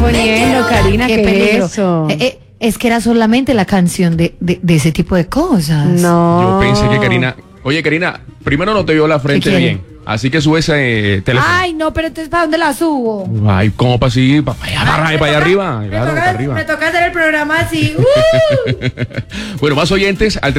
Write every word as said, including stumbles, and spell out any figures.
poniendo, Karina? Qué ¿Qué, peligro. es eso? Eh, eh, es que era solamente la canción de, de, de ese tipo de cosas. No. Yo pensé que Karina... Oye, Karina, primero no te vio la frente quiere? bien. Así que sube ese eh, teléfono. Ay, no, pero entonces, ¿para dónde la subo? Ay, ¿cómo para así? Para allá, para, Ay, para allá me arriba. toca- Claro, me para toca, arriba. me toca hacer el programa así. ¡Uh! Bueno, más oyentes al